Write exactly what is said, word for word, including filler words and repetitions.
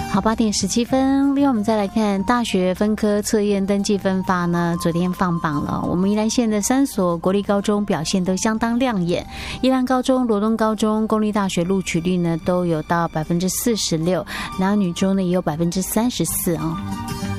好，八点十七分。另外，我们再来看大学分科测验登记分发呢，昨天放榜了。我们宜兰县的三所国立高中表现都相当亮眼，宜兰高中、罗东高中、公立大学录取率呢都有到百分之四十六，男女中呢也有百分之三十四啊。